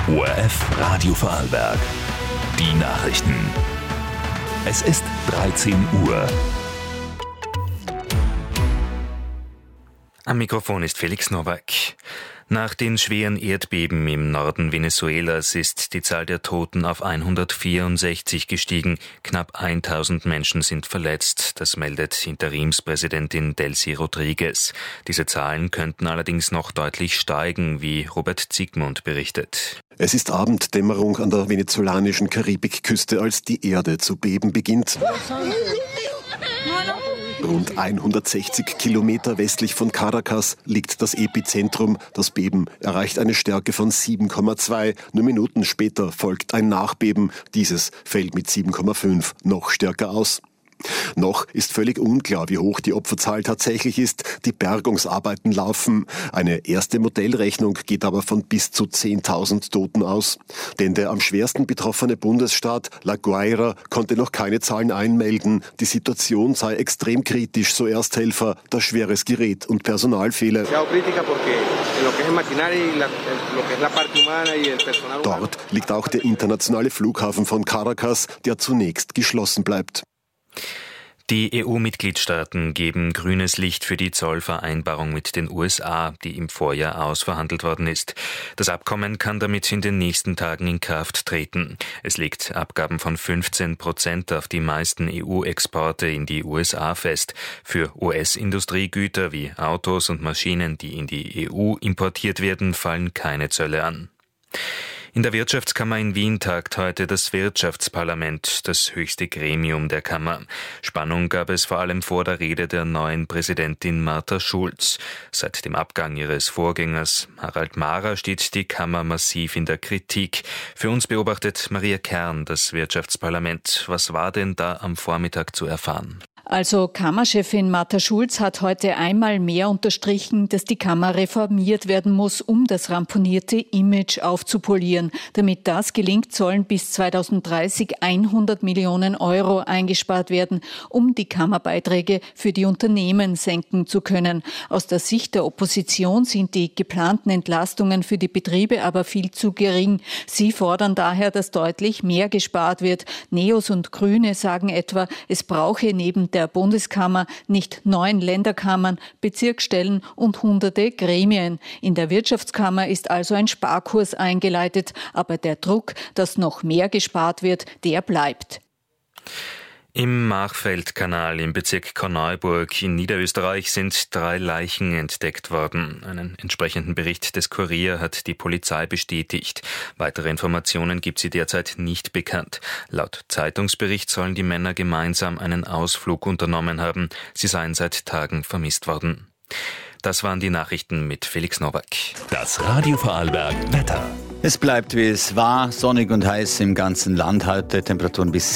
ORF Radio Vorarlberg. Die Nachrichten. Es ist 13 Uhr. Am Mikrofon ist Felix Nowak. Nach den schweren Erdbeben im Norden Venezuelas ist die Zahl der Toten auf 164 gestiegen. Knapp 1000 Menschen sind verletzt. Das meldet Interimspräsidentin Delcy Rodriguez. Diese Zahlen könnten allerdings noch deutlich steigen, wie Robert Ziegmund berichtet. Es ist Abenddämmerung an der venezolanischen Karibikküste, als die Erde zu beben beginnt. Rund 160 Kilometer westlich von Caracas liegt das Epizentrum. Das Beben erreicht eine Stärke von 7,2. Nur Minuten später folgt ein Nachbeben. Dieses fällt mit 7,5 noch stärker aus. Noch ist völlig unklar, wie hoch die Opferzahl tatsächlich ist. Die Bergungsarbeiten laufen. Eine erste Modellrechnung geht aber von bis zu 10.000 Toten aus. Denn der am schwersten betroffene Bundesstaat La Guaira konnte noch keine Zahlen einmelden. Die Situation sei extrem kritisch, so Ersthelfer, das schweres Gerät und Personal fehle. Dort liegt auch der internationale Flughafen von Caracas, der zunächst geschlossen bleibt. Die EU-Mitgliedstaaten geben grünes Licht für die Zollvereinbarung mit den USA, die im Vorjahr ausverhandelt worden ist. Das Abkommen kann damit in den nächsten Tagen in Kraft treten. Es legt Abgaben von 15% auf die meisten EU-Exporte in die USA fest. Für US-Industriegüter wie Autos und Maschinen, die in die EU importiert werden, fallen keine Zölle an. In der Wirtschaftskammer in Wien tagt heute das Wirtschaftsparlament, das höchste Gremium der Kammer. Spannung gab es vor allem vor der Rede der neuen Präsidentin Martha Schulz. Seit dem Abgang ihres Vorgängers Harald Mahrer steht die Kammer massiv in der Kritik. Für uns beobachtet Maria Kern das Wirtschaftsparlament. Was war denn da am Vormittag zu erfahren? Also Kammerchefin Martha Schulz hat heute einmal mehr unterstrichen, dass die Kammer reformiert werden muss, um das ramponierte Image aufzupolieren. Damit das gelingt, sollen bis 2030 100 Millionen Euro eingespart werden, um die Kammerbeiträge für die Unternehmen senken zu können. Aus der Sicht der Opposition sind die geplanten Entlastungen für die Betriebe aber viel zu gering. Sie fordern daher, dass deutlich mehr gespart wird. Neos und Grüne sagen etwa, es brauche neben der Bundeskammer nicht 9 Länderkammern, Bezirksstellen und hunderte Gremien. In der Wirtschaftskammer ist also ein Sparkurs eingeleitet, aber der Druck, dass noch mehr gespart wird, der bleibt. Im Machfeldkanal im Bezirk Korneuburg in Niederösterreich sind 3 Leichen entdeckt worden. Einen entsprechenden Bericht des Kurier hat die Polizei bestätigt. Weitere Informationen gibt sie derzeit nicht bekannt. Laut Zeitungsbericht sollen die Männer gemeinsam einen Ausflug unternommen haben. Sie seien seit Tagen vermisst worden. Das waren die Nachrichten mit Felix Nowak. Das Radio Vorarlberg Wetter. Es bleibt wie es war, sonnig und heiß im ganzen Land heute, Temperaturen bis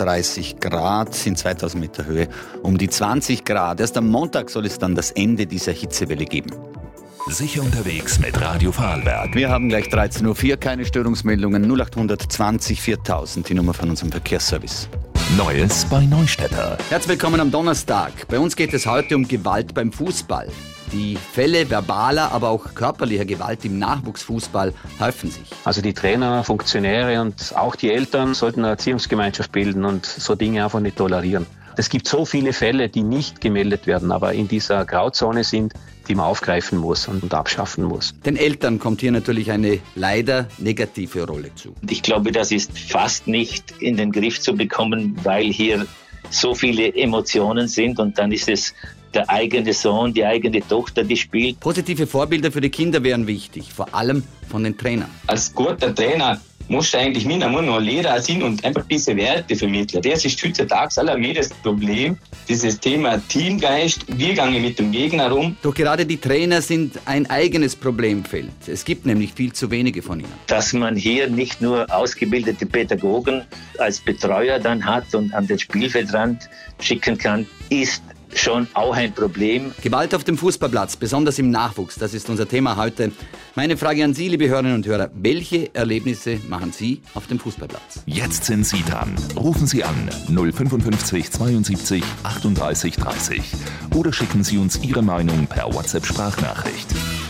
36 Grad, in 2000 Meter Höhe um die 20 Grad. Erst am Montag soll es dann das Ende dieser Hitzewelle geben. Sicher unterwegs mit Radio Vorarlberg. Wir haben gleich 13.04 Uhr, keine Störungsmeldungen, 0820 4000, die Nummer von unserem Verkehrsservice. Neues bei Neustädter. Herzlich willkommen am Donnerstag. Bei uns geht es heute um Gewalt beim Fußball. Die Fälle verbaler, aber auch körperlicher Gewalt im Nachwuchsfußball häufen sich. Also die Trainer, Funktionäre und auch die Eltern sollten eine Erziehungsgemeinschaft bilden und so Dinge einfach nicht tolerieren. Es gibt so viele Fälle, die nicht gemeldet werden, aber in dieser Grauzone sind, die man aufgreifen muss und abschaffen muss. Den Eltern kommt hier natürlich eine leider negative Rolle zu. Ich glaube, das ist fast nicht in den Griff zu bekommen, weil hier so viele Emotionen sind und dann ist es der eigene Sohn, die eigene Tochter, die spielt. Positive Vorbilder für die Kinder wären wichtig, vor allem von den Trainern. Als guter Trainer muss eigentlich nicht nur noch Lehrer sein und einfach diese Werte vermitteln. Das ist heutzutage allermehr Problem, dieses Thema Teamgeist. Wie gehe ich mit dem Gegner um? Doch gerade die Trainer sind ein eigenes Problemfeld. Es gibt nämlich viel zu wenige von ihnen. Dass man hier nicht nur ausgebildete Pädagogen als Betreuer dann hat und an den Spielfeldrand schicken kann, ist schon auch ein Problem. Gewalt auf dem Fußballplatz, besonders im Nachwuchs, das ist unser Thema heute. Meine Frage an Sie, liebe Hörerinnen und Hörer, welche Erlebnisse machen Sie auf dem Fußballplatz? Jetzt sind Sie dran. Rufen Sie an 055 72 38 30 oder schicken Sie uns Ihre Meinung per WhatsApp-Sprachnachricht.